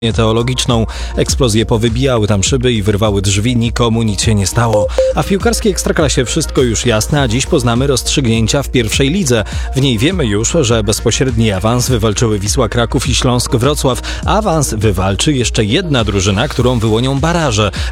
Teologiczną. Eksplozje powybijały tam szyby i wyrwały drzwi, nikomu nic się nie stało. A w piłkarskiej Ekstraklasie wszystko już jasne, a dziś poznamy rozstrzygnięcia w pierwszej lidze. W niej wiemy już, że bezpośredni awans wywalczyły Wisła Kraków i Śląsk Wrocław. Awans wywalczy jeszcze jedna drużyna, którą wyłonią baraże.